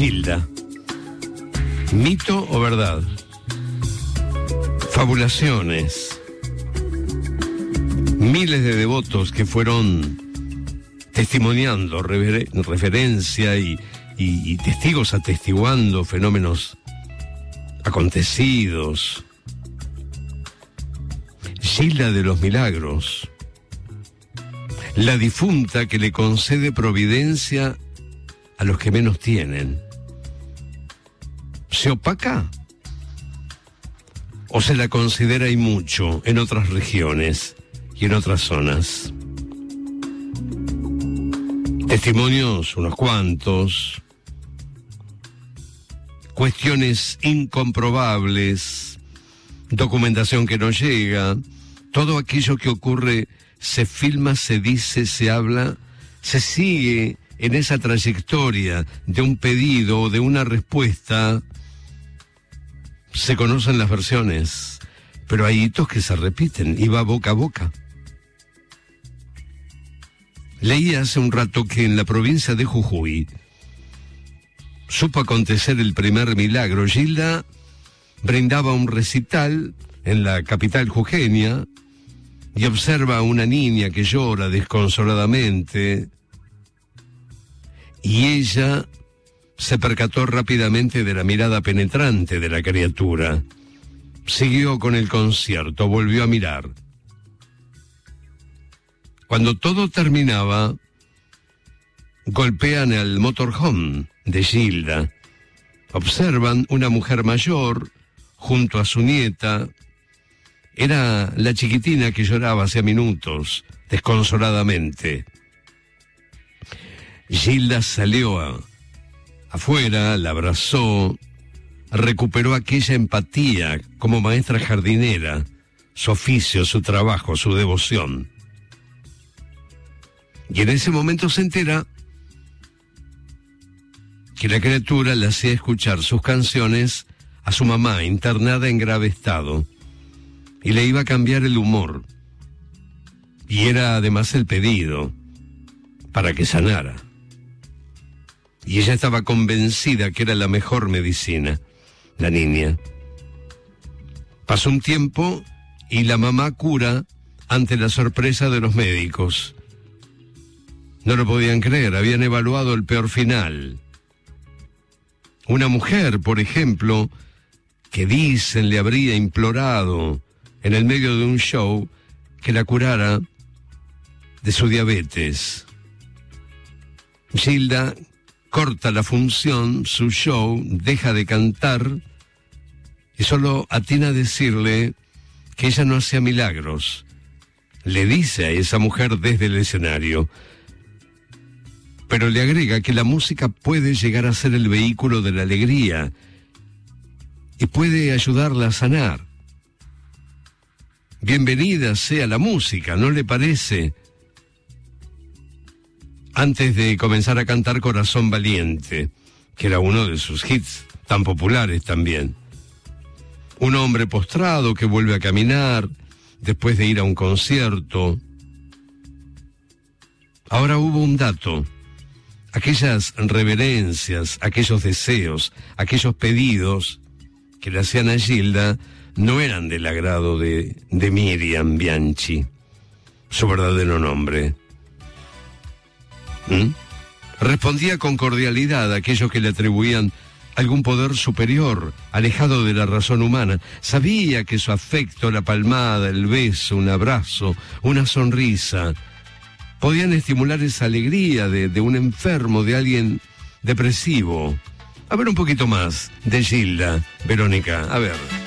Gilda. ¿Mito o verdad? Fabulaciones. Miles de devotos que fueron testimoniando referencia y testigos atestiguando fenómenos acontecidos. Gilda de los Milagros, la difunta que le concede providencia a los que menos tienen. ¿Se opaca? ¿O se la considera y mucho en otras regiones y en otras zonas? Testimonios, unos cuantos. Cuestiones incomprobables. Documentación que no llega. Todo aquello que ocurre se filma, se dice, se habla, se sigue en esa trayectoria de un pedido o de una respuesta. Se conocen las versiones, pero hay hitos que se repiten y va boca a boca. Leí hace un rato que en la provincia de Jujuy supo acontecer el primer milagro. Gilda brindaba un recital en la capital jujeña y observa a una niña que llora desconsoladamente, y ella se percató rápidamente de la mirada penetrante de la criatura. Siguió con el concierto, volvió a mirar. Cuando todo terminaba, golpean el motorhome de Gilda. Observan una mujer mayor junto a su nieta. Era la chiquitina que lloraba hacía minutos, desconsoladamente. Gilda salió afuera, la abrazó, recuperó aquella empatía como maestra jardinera, su oficio, su trabajo, su devoción. Y en ese momento se entera que la criatura le hacía escuchar sus canciones a su mamá, internada en grave estado, y le iba a cambiar el humor. Y era además el pedido para que sanara. Y ella estaba convencida que era la mejor medicina, la niña. Pasó un tiempo y la mamá cura ante la sorpresa de los médicos. No lo podían creer, habían evaluado el peor final. Una mujer, por ejemplo, que dicen le habría implorado en el medio de un show que la curara de su diabetes. Gilda corta la función, su show, deja de cantar y solo atina a decirle que ella no hacía milagros. Le dice a esa mujer desde el escenario, pero le agrega que la música puede llegar a ser el vehículo de la alegría y puede ayudarla a sanar. Bienvenida sea la música, ¿no le parece? Antes de comenzar a cantar Corazón Valiente, que era uno de sus hits tan populares también. Un hombre postrado que vuelve a caminar después de ir a un concierto. Ahora hubo un dato. Aquellas reverencias, aquellos deseos, aquellos pedidos que le hacían a Gilda no eran del agrado de Miriam Bianchi, su verdadero nombre. Respondía con cordialidad a aquellos que le atribuían algún poder superior, alejado de la razón humana. Sabía que su afecto, la palmada, el beso, un abrazo, una sonrisa, podían estimular esa alegría de un enfermo, de alguien depresivo. A ver un poquito más de Gilda, Verónica, a ver.